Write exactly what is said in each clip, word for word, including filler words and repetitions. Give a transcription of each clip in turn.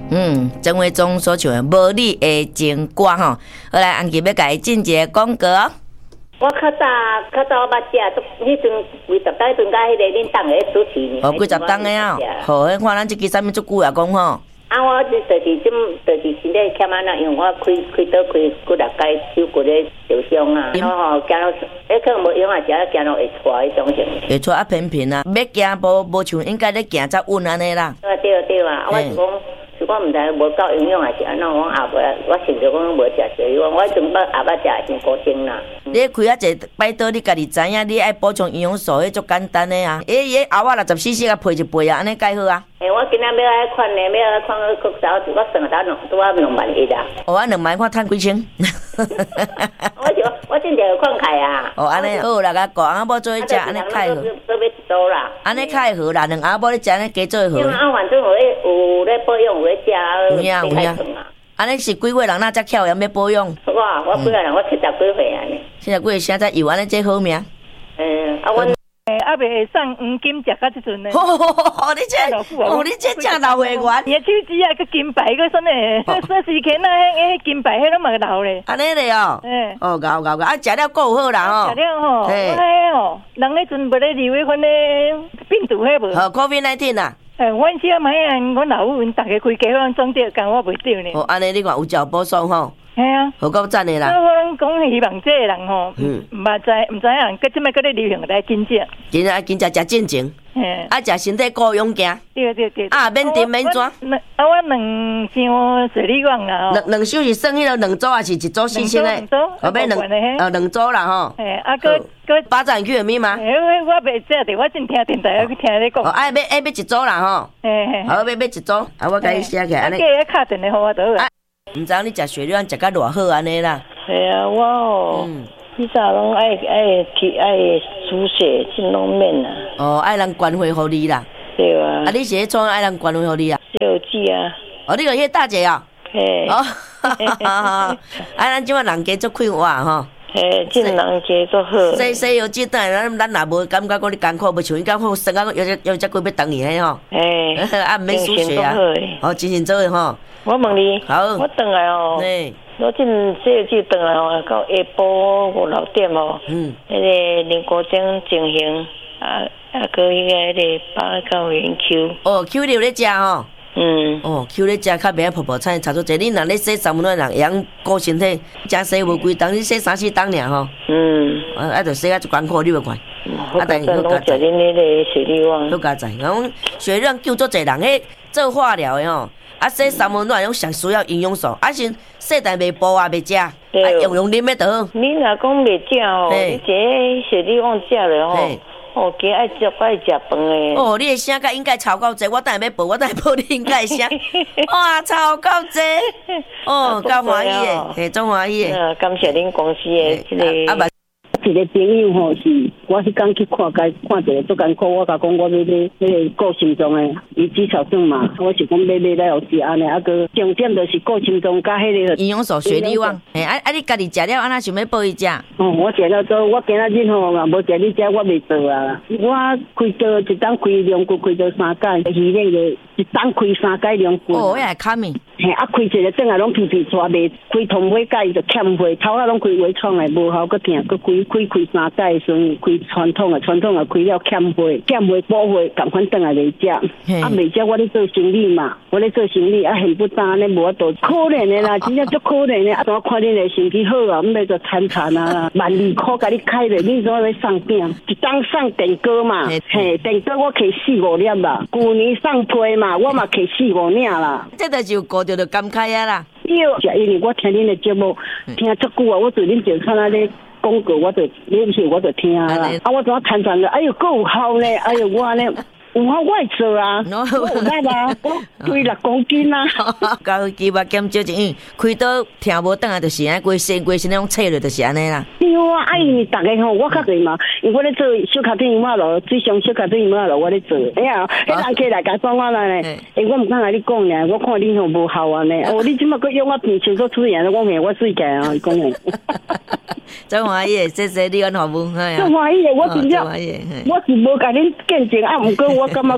嗯，曾伟忠所唱的《无你的情歌》吼，好来，安琪要甲伊进一个广告哦。 我较早较早捌食，迄阵几十档阵甲迄个恁党的主持呢。 哦，几十档的啊，好，迄看咱即支啥物足久啊，讲吼。啊， 我就是即就是身体欠安那，因为我开开刀开几六届手骨咧受伤啊，然后吼行到，迄可能无用啊，食行到会喘迄种型。 会喘啊，偏偏啊，要行无无像应该咧行才稳安尼啦。 对对对啊，我是讲。是我毋知无够营养还是安怎，我后尾我想着讲无食水，我我迄阵捌后尾食已经高精啦。 你开啊一个摆倒，你家己知影，你爱补充营养素，迄足简单的啊。诶，伊后尾六十 C C 啊配一杯啊，安尼介好啊。 诶，我今仔要爱款呢，要爱款个国手，我算下两拄啊两万一啊。 哦，啊两万看趁几千。 我就我真正款开啊。 哦，安尼好啦，甲讲阿某做伙食，安尼开好。 做要一组啦。 安尼开好啦，两阿某咧食安尼加做好。 因为啊，反正有咧有咧保养，有咧食。 有影有影。安尼是几岁人哪才巧样要保养？ 我我几岁人？我七十几岁啊呢。 七十几岁现在有安尼这好命？ 嗯，啊我。 诶，啊未送黄金食到即阵呢。 哦，你这，哦，你这正老会员。 你手指啊，个金牌个什呢？说时间啊，迄金牌迄拢嘛老咧。 安尼咧哦。嗯。哦，搞搞搞，啊，食了够好啦吼。 食了吼，我迄吼，人迄阵无咧留迄款咧病毒迄无。 好 ，COVID 十九 啊。 诶，阮小妹啊，阮老母因逐个开家拢中着，但我袂着呢。 哦，安尼你看有照补爽吼。 系啊， 好够赞的啦！ 所以我讲希望这个人吼，嗯，毋知毋知影，佮即摆佮咧流行来紧食， 紧啊紧食食正经，嗯，啊食身体够勇行， 对对对， 啊免甜免抓， 啊我两箱水利网啦， 两两箱是算迄个两组还是一组四千的？ 两组， 哦，要两呃两组啦吼， 诶，啊佮佮巴掌去有咪吗？ 诶，我我袂食的，我真听电台去听你讲， 哦，爱要爱要一组啦吼，诶，好要要一组，啊我甲你写起来安尼， 啊，佮敲电话互我倒啊。 毋知你食雪卵食甲偌好安尼啦？ 系啊，我哦，以前拢爱爱去爱输血，真拢免啦。 哦，爱人关怀互你啦。 对啊。 啊，你是迄创爱人关怀互你啊？ 有记啊。 哦，你个迄大姐啊？ 嘿。 哦，哈哈哈哈！啊，咱即摆人家足快活吼。 嘿，真人家足好。 西西药剂等下，咱咱也无感觉讲你艰苦，无像伊讲好生啊，有只有只几要等伊嘿吼。嘿，啊，免输血啊。哦，精神做诶吼。 我问你，好，我等来哦。对。我真西药剂等来哦，到下晡五六点哦。嗯。迄个林国正进行啊啊，个迄个迄个八高原 Q。 哦 ，Q 你有咧食吼？ 嗯， 哦 ，Q 咧食较袂晓泡泡菜，差足济。你若咧洗三温暖人会晓顾身体，食洗无几档，你洗三四档尔吼。嗯，啊，啊，着洗啊，足艰苦，你袂看。 啊，但是拢食恁迄个水利网。 好加载，讲水利网救足济人，迄做化疗的吼，啊，洗三温暖种上需要营养素，啊是洗但袂补啊，袂食，啊用用啉的就好。 你若讲袂食吼，你这水利网食了吼。哦，加爱食爱食饭诶。 哦，你诶声甲应该超够济，我等下要报，我等下报你应该声。哇，超够济！哦，够欢喜诶，嘿，总欢喜诶。 感谢恁公司诶，即个。 一个朋友吼是，我迄天去看家看一个足艰苦，我甲讲我要要要顾心脏诶，伊至少算嘛，我是讲要要来有食安尼，啊个重点就是顾心脏甲迄个营养素血力旺。诶，啊啊，你家己食了，安那想要报伊食？ 哦，我食了做，我今仔日吼嘛无食你食，我袂做啊。我开刀一档开两骨，开刀三届，医院个一档开三届两骨。 哦，遐卡咪。 嘿，啊开一个转来拢皮皮抓袂，开通尾届就欠血，头啊拢开微创诶，无效，佮疼，佮开开开三届诶时阵，开传统诶，传统诶开了欠血，欠血补血，共款转来袂食，啊袂食我咧做生意嘛，我咧做生意啊现不当安尼无法度，可怜诶啦，真正足可怜诶，啊怎看恁诶身体好啊，毋要就惨惨啊，万二箍甲你开咧，你怎要送饼？一当送电锅嘛，嘿，电锅我摕四五粒啦，旧年送批嘛，我嘛摕四五领啦， 这就是顾着就感慨啊啦。 对，是因为我听恁的节目听足久啊，我对恁就看啊咧广告，我就恁是我就听啦。啊，我怎啊谈谈了？哎呦，够有效呢！哎呦，我呢有效我会做啊，我有力啊，我推六公斤啊。 高肌肉减少一，开刀听无转来就是安，规身规身那种切落就是安尼啦。 对啊，啊因为大家吼，我较侪嘛，因为我咧做小卡丁马路，水上小卡丁马路我咧做，哎呀，迄人客来甲讲我来咧，诶，我毋敢甲你讲咧，我看恁吼无效啊咧，哦，你即马佫用我片手做出演，我讲我水起啊，伊讲诶。 真欢喜，谢谢你安服务， 真欢喜，我真正，我是无甲恁见证啊，毋过我感觉讲。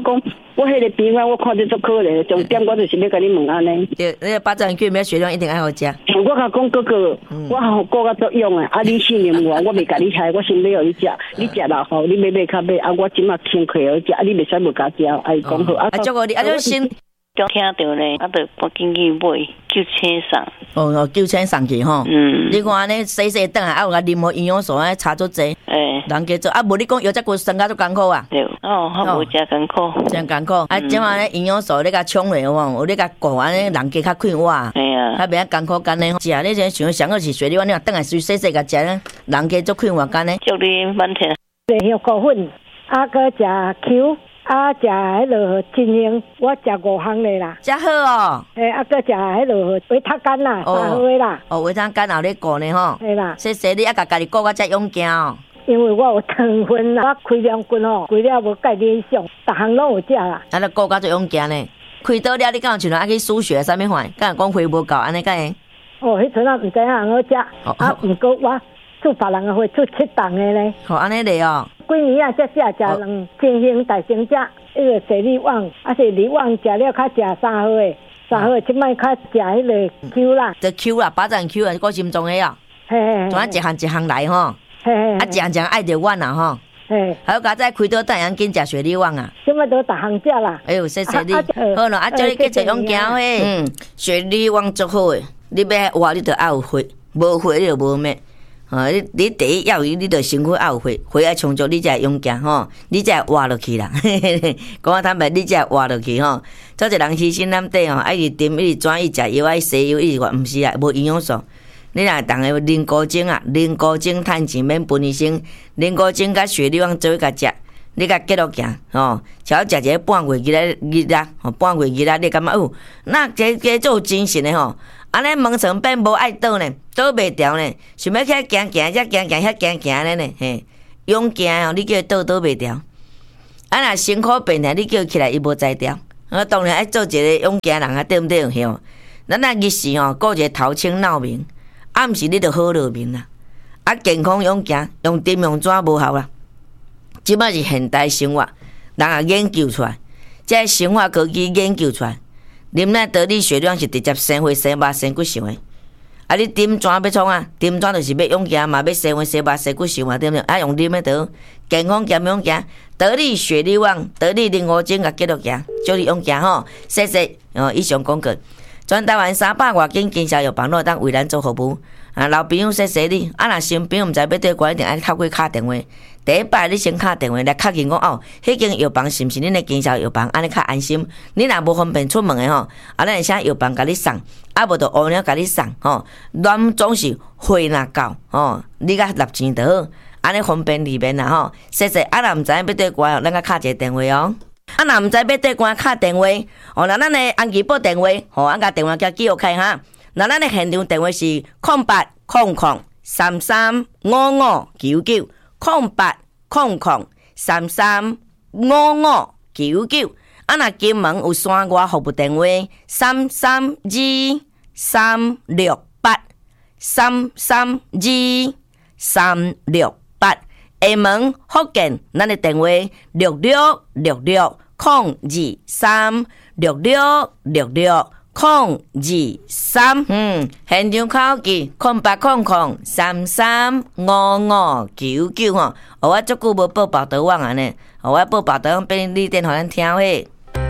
我迄个边啊，我看着足可怜，重点我就是要甲你问安尼。 对，那个八珍区咩血量一定爱好食。 我甲讲哥哥，我好顾较足用诶，啊你信任我，我袂甲你害，我先买互你食，你食落好，你买买较买，啊我即马先开好食，啊你袂使无甲食，啊伊讲好啊。 啊，祝我你啊，就先。 刚听到咧，啊，就赶紧去买九千送。 哦哦，九千送去吼。嗯。你看安尼洗洗转来，啊有甲啉好营养素，安差足济。诶。人家做啊，无你讲药这骨生甲足艰苦啊。 对。哦，较无真艰苦。 真艰苦。啊，即马咧营养素你甲冲落有无？有你甲顾安尼，人家较快活。 系啊。 较袂艰苦干呢。食你这想上个是水里碗，你若转来水洗洗甲食咧，人家足快活干呢。 祝你满天。 对，香菇粉，啊，搁食 Q。啊，食迄落金星，我食五项嘞啦。 食好哦。 诶，啊，搁食迄落维他干啦，三号的啦。 哦，维他干后咧顾呢吼。 系啦。 谢谢你啊，甲家己顾较遮勇健哦。 因为我有糖分啦，我开两斤哦，开了无钙连上，逐项拢有食啦。 啊，你顾较遮勇健呢？开倒了，你敢有像啊去输血啥物款？敢讲血无够，安尼敢会？ 哦，迄阵啊，毋知影好食，啊，毋过我出别人个血出七档的咧。 好，安尼咧哦。 几年啊，才食食两金星大成者，迄个水力旺，啊是力旺食了较食三号的，三号的即摆较食迄个 Q 啦。 这 Q 啦，八珍 Q 啊，个心中的啊。 嘿嘿。 怎啊一项一项来吼？ 嘿嘿。 啊，一项一项爱着阮啦吼。 嘿。 还有家再开刀，等下紧食水力旺啊。 即摆都逐项食啦。 哎呦，谢谢你。好咯，啊，叫你继续用行嘿。嗯，水力旺足好诶，你要活你着爱有血，无血你就无命。哦，你你第一要有，你着身躯要有血，血爱充足，你才会勇健吼，你才会活落去啦。讲啊坦白，你才会活落去吼。做一人牺牲咱底吼，爱是啉，一直转，伊食药，爱西药，伊是话毋是啊，无营养素。你若逐个啉古精啊，啉古精趁钱免分医生，啉古精甲血力旺做甲食，你甲结落行吼，超食一个半月日来日啦，吼半月日啦，你感觉哦，那这这做精神的吼。安尼门床变无爱倒呢，倒袂调呢，想要起来行行，遮行行，遐行行咧呢，嘿，勇行哦，你叫伊倒倒袂调。啊，若辛苦病呢，你叫伊起来，伊无才调。啊，当然爱做一个勇行人啊，对毋对？吼，咱啊日时吼，顾一个头清脑明，暗时你着好落眠啦。啊，健康勇行，用针用纸无效啦。即摆是现代生活，人也研究出来，这生化科技研究出来。啉咱得力血量是直接生血、生肉、生骨想的。啊，你点怎要创啊？点怎就是要勇健嘛，要生血、生肉、生骨想嘛，对不对？啊，用啉的得健康兼勇健，得力血力旺，得力零五精甲结落行，祝你勇健吼！谢谢哦，以上广告。全台湾三百外间经销药房都当为咱做服务。啊，老朋友谢谢你。啊，若新朋友毋知要对关，一定爱透过敲电话。第一摆你先敲电话来确认讲哦，迄间药房是毋是恁的经销药房，安尼较安心。你若无方便出门的吼，啊，咱会请药房甲你送，啊无就乌鸟甲你送吼。咱总是货若够吼，你甲纳钱就好，安尼方便利便啦吼。谢谢。啊，若毋知要对关，咱甲敲一个电话哦。啊，若毋知要对关敲电话，哦，那咱的安吉报电话，吼，啊，甲电话叫记录开哈。那咱的现场电话是空八空空三三五五九九。空八空空三三五五九九，啊！若金门有山外服务电话三三二三六八三三二三六八，厦门福建咱的电话六六六六空二三六六六六。空二三，嗯，现场考记空八空空三三五五九九吼，我足久无报报道网安尼，我报报道网变你电互咱听嘿。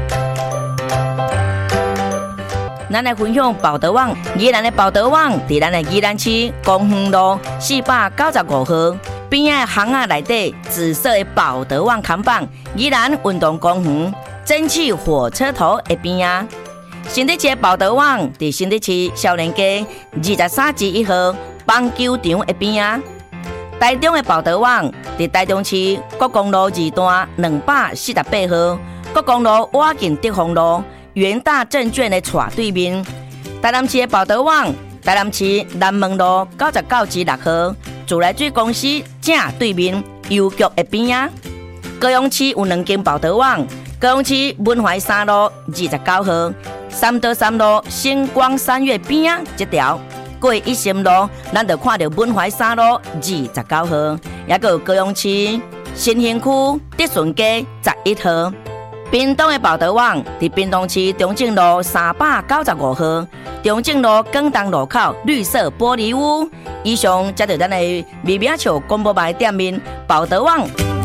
咱来分享报道网，宜兰的报道网伫咱的宜兰市公园路四百九十五号边仔巷仔内底，紫色的报道网看板，宜兰运动公园蒸汽火车头的边仔。新德市报道网伫新德市少年街二十三至一号棒球场的边啊。台中的报道网伫台中市国公路二段两百四十八号，国公路瓦近德丰路元大证券的斜对面。台南市的报道网，台南市南门路九十九至六号自来水公司正对面邮局的边啊。高雄市有两间报道网，高雄市文怀三路二十九号。三德三路星光三月边啊，这条过一心路，咱就看到文怀三路二十九号，也个有高雄市新兴区德顺街十一号。 屏东的宝德网伫屏东市中正路三百九十五号，中正路广东路口绿色玻璃屋。以上接到咱的微名笑广播牌店面宝德网。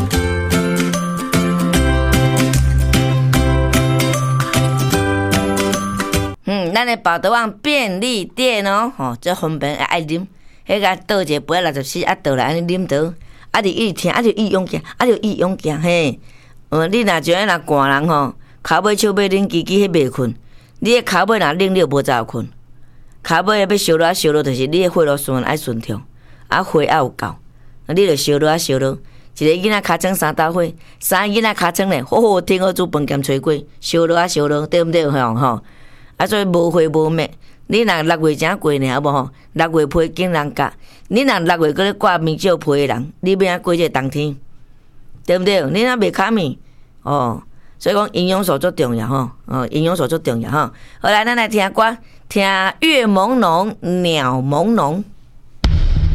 嗯，咱的宝德网便利店哦，吼，这方便爱啉，迄个倒一个杯六十四，啊倒来安尼啉倒，啊就一直听，啊就一勇行，啊就一勇行嘿。嗯，你若像那寒人吼，骹尾手尾恁叽叽迄袂困，你的骹尾若冷了无早困，骹尾要烧落烧落，就是你的血路循爱顺畅，啊血也有够，你就烧落啊烧落。一个囡仔尻川三斗火，三个囡仔尻川咧，好好听好煮饭咸炊粿，烧落啊烧落，对毋对？吼吼，啊所以无火无灭。你若六月正过呢，好无吼？六月批竟人夹，你若六月搁咧挂面罩批的人，你要安过这冬天？对不对？你若袂卡面哦，所以讲营养素最重要吼，哦，营养素最重要吼。后来咱来听歌，听月朦胧，鸟朦胧。